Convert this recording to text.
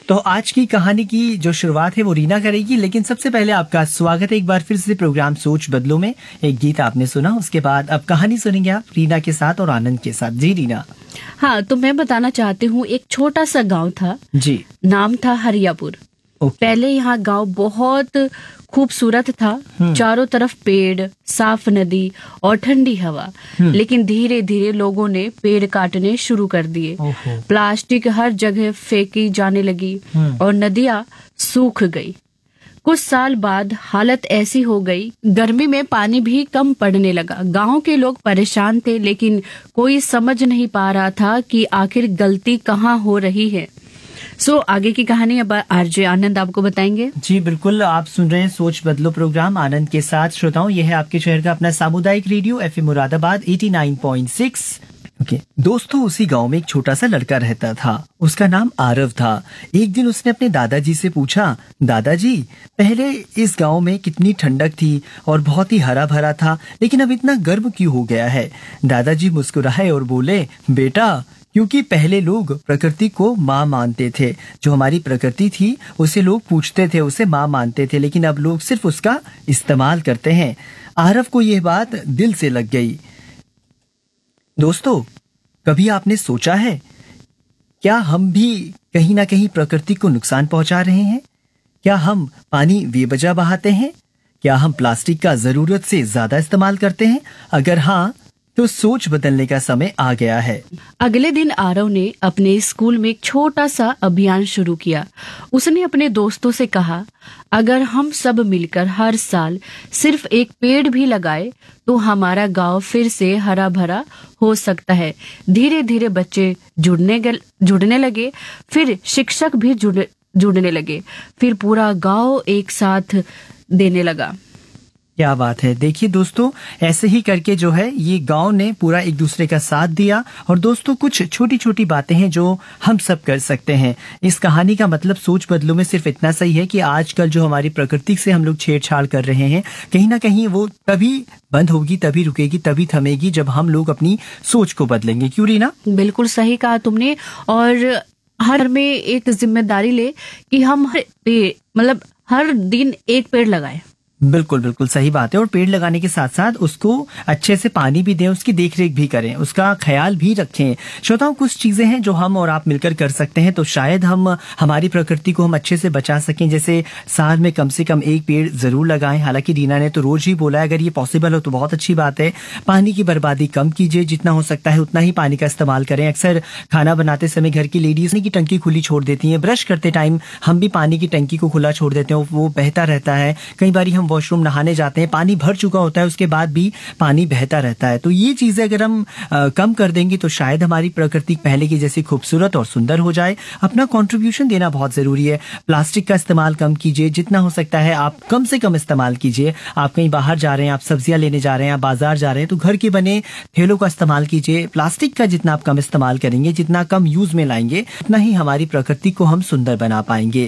तो आज की कहानी की जो शुरुआत है वो रीना करेगी, लेकिन सबसे पहले आपका स्वागत है एक बार फिर से प्रोग्राम सोच बदलो में। एक गीत आपने सुना, उसके बाद अब कहानी सुनेंगे आप रीना के साथ और आनंद के साथ। जी रीना। हाँ, तो मैं बताना चाहती हूँ, एक छोटा सा गांव था जी। नाम था हरियापुर। पहले यहाँ गांव बहुत खूबसूरत था, चारों तरफ पेड़, साफ नदी और ठंडी हवा। लेकिन धीरे धीरे लोगों ने पेड़ काटने शुरू कर दिए। प्लास्टिक हर जगह फेंकी जाने लगी और नदियाँ सूख गई। कुछ साल बाद हालत ऐसी हो गई, गर्मी में पानी भी कम पड़ने लगा। गांव के लोग परेशान थे, लेकिन कोई समझ नहीं पा रहा था कि आखिर गलती कहाँ हो रही है। आगे की कहानी अब आरजे आनंद आपको बताएंगे। जी बिल्कुल, आप सुन रहे हैं सोच बदलो प्रोग्राम आनंद के साथ। श्रोताओं, यह है आपके शहर का अपना सामुदायिक रेडियो एफएम मुरादाबाद 89.6। दोस्तों, उसी गांव में एक छोटा सा लड़का रहता था। उसका नाम आरव था। एक दिन उसने अपने दादाजी से पूछा, दादाजी, पहले इस गांव में कितनी ठंडक थी और बहुत ही हरा भरा था, लेकिन अब इतना गर्म क्यों हो गया है? दादाजी मुस्कुराए और बोले, बेटा, क्योंकि पहले लोग प्रकृति को माँ मानते थे। जो हमारी प्रकृति थी उसे लोग पूछते थे, उसे माँ मानते थे, लेकिन अब लोग सिर्फ उसका इस्तेमाल करते हैं। आरव को यह बात दिल से लग गई। दोस्तों, कभी आपने सोचा है, क्या हम भी कहीं ना कहीं प्रकृति को नुकसान पहुंचा रहे हैं? क्या हम पानी बेवजह बहाते हैं? क्या हम प्लास्टिक का जरूरत से ज्यादा इस्तेमाल करते हैं? अगर हाँ, तो सोच बदलने का समय आ गया है। अगले दिन आरव ने अपने स्कूल में एक छोटा सा अभियान शुरू किया। उसने अपने दोस्तों से कहा, अगर हम सब मिलकर हर साल सिर्फ एक पेड़ भी लगाए तो हमारा गांव फिर से हरा भरा हो सकता है। धीरे धीरे बच्चे जुड़ने लगे, फिर शिक्षक भी जुड़ने लगे, फिर पूरा गांव एक साथ देने लगा। क्या बात है। देखिए दोस्तों, ऐसे ही करके जो है ये गांव ने पूरा एक दूसरे का साथ दिया। और दोस्तों, कुछ छोटी छोटी बातें हैं जो हम सब कर सकते हैं। इस कहानी का मतलब सोच बदलो में सिर्फ इतना सही है कि आजकल जो हमारी प्रकृति से हम लोग छेड़छाड़ कर रहे हैं, कहीं ना कहीं वो तभी बंद होगी, तभी रुकेगी, तभी थमेगी जब हम लोग अपनी सोच को बदलेंगे। क्यों रीना? बिल्कुल सही कहा तुमने। और हर में एक जिम्मेदारी ले कि हम हर दिन एक पेड़ लगाए। बिल्कुल बिल्कुल सही बात है। और पेड़ लगाने के साथ साथ उसको अच्छे से पानी भी दें, उसकी देखरेख भी करें, उसका ख्याल भी रखें। श्रोताओं, कुछ चीजें हैं जो हम और आप मिलकर कर सकते हैं, तो शायद हम हमारी प्रकृति को हम अच्छे से बचा सकें। जैसे साल में कम से कम एक पेड़ जरूर लगाएं। हालांकि रीना ने तो रोज ही बोला है, अगर ये पॉसिबल हो तो बहुत अच्छी बात है। पानी की बर्बादी कम कीजिए, जितना हो सकता है उतना ही पानी का इस्तेमाल करें। अक्सर खाना बनाते समय घर की लेडीज की टंकी खुली छोड़ देती है। ब्रश करते टाइम हम भी पानी की टंकी को खुला छोड़ देते हैं, वो बहता रहता है। कई बार हम वॉशरूम नहाने जाते हैं, पानी भर चुका होता है, उसके बाद भी पानी बहता रहता है। तो ये चीजें अगर हम कम कर देंगे तो शायद हमारी प्रकृति पहले की जैसी खूबसूरत और सुंदर हो जाए। अपना कंट्रीब्यूशन देना बहुत जरूरी है। प्लास्टिक का इस्तेमाल कम कीजिए, जितना हो सकता है आप कम से कम इस्तेमाल कीजिए। आप कहीं बाहर जा रहे हैं, आप सब्जियां लेने जा रहे हैं, आप बाजार जा रहे हैं, तो घर के बने थैलों का इस्तेमाल कीजिए। प्लास्टिक का जितना आप कम इस्तेमाल करेंगे, जितना कम यूज में लाएंगे, उतना ही हमारी प्रकृति को हम सुंदर बना पाएंगे।